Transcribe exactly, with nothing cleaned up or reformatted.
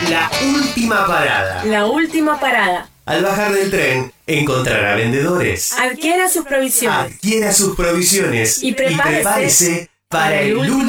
La última parada. La última parada. Al bajar del tren, encontrará vendedores. Adquiera sus provisiones. Adquiera sus provisiones. Y prepárese y prepárese para el último